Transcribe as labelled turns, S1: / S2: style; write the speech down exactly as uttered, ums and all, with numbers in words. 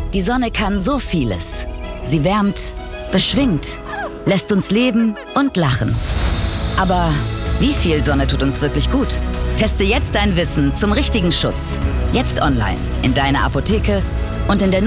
S1: Die Sonne kann so vieles. Sie wärmt, beschwingt, lässt uns leben und lachen. Aber wie viel Sonne tut uns wirklich gut? Teste jetzt dein Wissen zum richtigen Schutz. Jetzt online, in deiner Apotheke und in der